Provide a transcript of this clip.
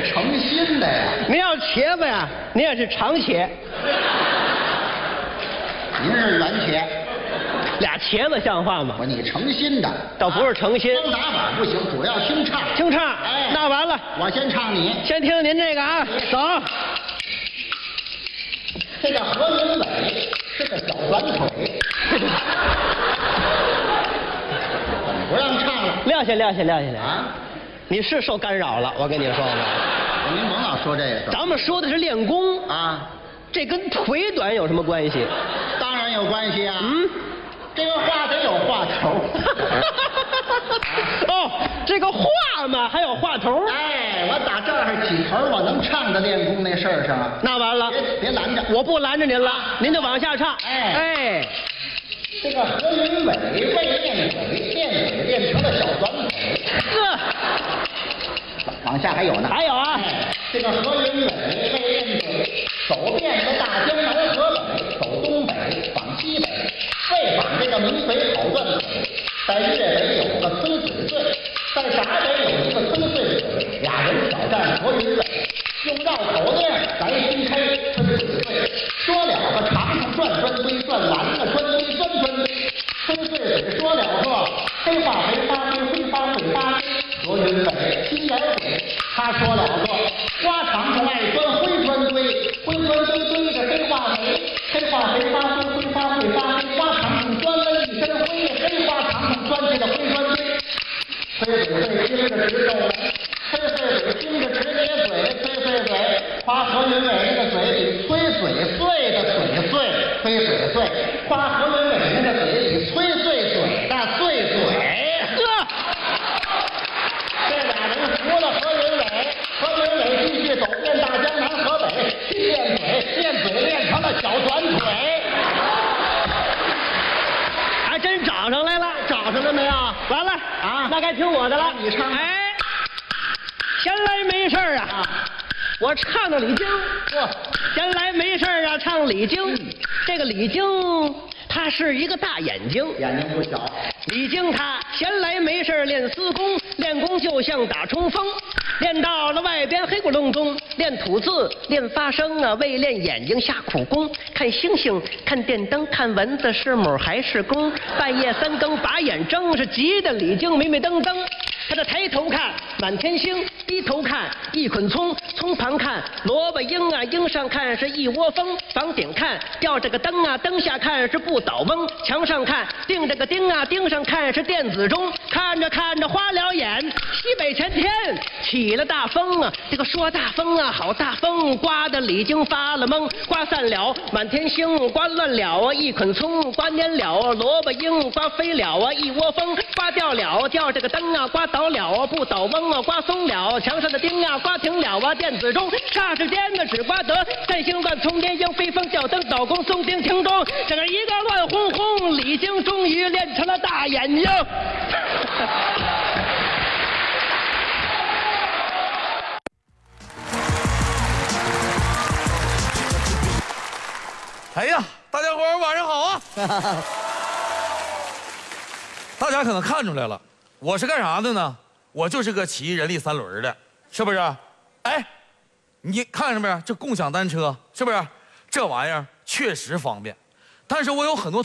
诚心的呀。 您要茄子呀，您也是长茄， 您是圆茄， 俩茄子像话吗？ 我你诚心的， 倒不是诚心， 光打板不行，主要听唱。 听唱。 哎， 那完了， 我先唱你。 先听您这个啊，走。 这个何云伟是个小短腿，不让唱了。 撂下来啊！ 你是受干扰了，我跟你说吧。 您甭老说这个。 咱们说的是练功啊， 这跟腿短有什么关系？ 当然有关系啊。 嗯， 这个话得有话头。 哦，这个话嘛还有话头。 哎，我打这儿起头，我能唱到练功那事儿上。 那完了， 别拦着， 我不拦着您了，您就往下唱。哎， 这个何云伟为练腿练成了小短腿。往下还有呢。 还有啊， 这个何云伟为练腿，走遍了大江南河北，走东北，访西北，为访这个名嘴好断腿。在粤北有个崔嘴醉，在闸北有一个崔碎嘴，俩人挑战何云伟，用绕口令来新开崔嘴醉，说了个长长转砖堆，转完了砖堆砖砖堆。崔碎嘴说了个黑话没发挥，灰发会发挥。何云伟心眼鬼，他说了个花长长爱钻灰砖堆，灰砖堆堆着黑化肥，黑化肥发挥，灰发会发挥。花长长钻了一身灰，黑花长长钻进了灰砖堆。崔嘴听着直皱眉，崔嘴听着直咧嘴，崔嘴夸何云伟那个嘴比崔嘴碎的嘴碎，崔嘴碎夸何云伟那个嘴比崔碎嘴的碎嘴。这俩人服了何云伟，何云伟继续走遍大江南河北去练嘴练成了小短腿。 还真找上来了， 找上了没有？ 完了啊， 那该听我的了。 你唱。 哎，闲来没事啊，我唱的李菁。闲来没事啊，唱李菁。这个李菁他是一个大眼睛， 眼睛不小。 李菁他闲来没事练私功，练功就像打冲锋，练到了外边黑咕隆咚，练吐字练发声啊，为练眼睛下苦功，看星星看电灯看蚊子是母还是公，半夜三更把眼睁，是急得李菁迷迷瞪瞪。他这抬头看满天星，低头看一捆葱，葱旁看萝卜缨啊，缨上看是一窝蜂，房顶看吊着个灯啊，灯下看是不倒翁，墙上看钉着个钉啊，钉上看是电子钟，看着看着花了眼，西北前天起了大风啊，这个说大风啊，好大风，刮得李菁发了懵，刮散了满天星，刮乱了啊一捆葱，刮蔫了萝卜缨，刮飞了啊一窝蜂，刮掉了吊这个灯啊，刮倒了啊不倒翁啊，刮松了墙上的钉啊，刮停了啊电子钟，霎时间呢只刮得三星乱葱连营飞风吊灯倒弓松钉停钟，这个一个乱哄哄，李菁终于练成了大眼睛。 哎呀，大家伙儿晚上好啊！大家可能看出来了，我是干啥的呢？我就是个骑人力三轮的，是不是？哎，你看着没？这共享单车是不是？这玩意儿确实方便，但是我有很多